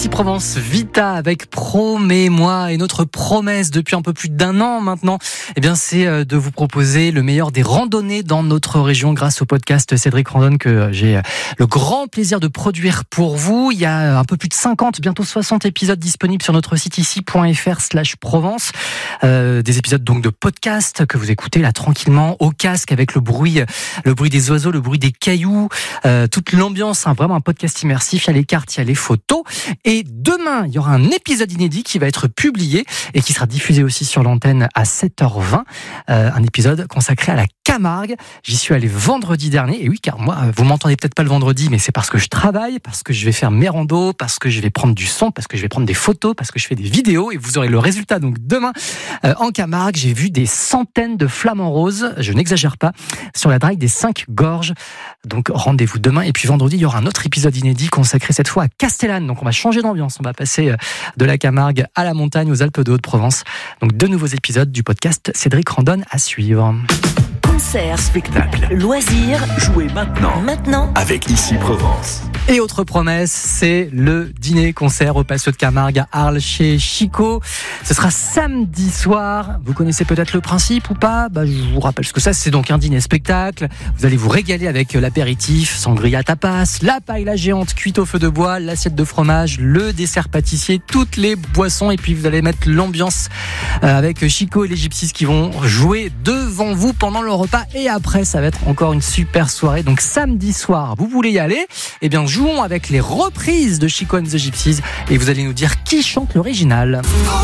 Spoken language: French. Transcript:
Ici Provence Vita avec Promets-moi, et notre promesse depuis un peu plus d'1 an maintenant, c'est de vous proposer le meilleur des randonnées dans notre région grâce au podcast Cédric Randonne que j'ai le grand plaisir de produire pour vous. Il y a un peu plus de 50, bientôt 60 épisodes disponibles sur notre site ici.fr/Provence. Des épisodes donc de podcast que vous écoutez là tranquillement au casque avec le bruit des oiseaux, le bruit des cailloux, toute l'ambiance, vraiment un podcast immersif. Il y a les cartes, il y a les photos. Et demain, il y aura un épisode inédit qui va être publié et qui sera diffusé aussi sur l'antenne à 7h20. Un épisode consacré à la Camargue. J'y suis allé vendredi dernier. Et oui, car moi, vous m'entendez peut-être pas le vendredi, mais c'est parce que je travaille, parce que je vais faire mes randos, parce que je vais prendre du son, parce que je vais prendre des photos, parce que je fais des vidéos. Et vous aurez le résultat donc demain en Camargue. J'ai vu des centaines de flamants roses, je n'exagère pas, sur la drague des 5 gorges. Donc rendez-vous demain. Et puis vendredi, il y aura un autre épisode inédit consacré cette fois à Castellane. Donc on va changer d'ambiance. On va passer de la Camargue à la montagne, aux Alpes de Haute-Provence. Donc 2 nouveaux épisodes du podcast Cédric Randonne à suivre. Concert, spectacle, loisirs. Jouez maintenant avec Ici Provence. Et autre promesse, c'est le dîner-concert au Patio de Camargue à Arles chez Chico. Ce sera samedi soir. Vous connaissez peut-être le principe ou pas ? Je vous rappelle ce que c'est donc un dîner-spectacle. Vous allez vous régaler avec l'apéritif, sangria tapas, la paella géante cuite au feu de bois, l'assiette de fromage, le dessert pâtissier, toutes les boissons. Et puis vous allez mettre l'ambiance avec Chico et les Gypsies qui vont jouer devant vous pendant le repas. Et après, ça va être encore une super soirée. Donc samedi soir, vous voulez y aller ? Jouons avec les reprises de Chico and the Gypsies et vous allez nous dire qui chante l'original.